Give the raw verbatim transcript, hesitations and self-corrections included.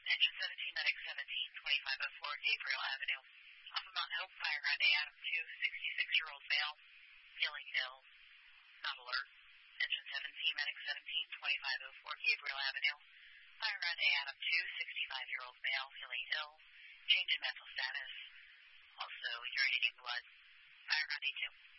Engine seventeen, medic seventeen, twenty-five oh four Gabriel Avenue. Off of Mount Hope, fire ground A Adam two, sixty-six-year-old male, feeling ill, not alert. Engine seventeen, medic seventeen, twenty-five oh four Gabriel Avenue. Fire ground A Adam two, sixty-five-year-old male, feeling ill, change in mental status. Also urinating blood. Fire ground A two.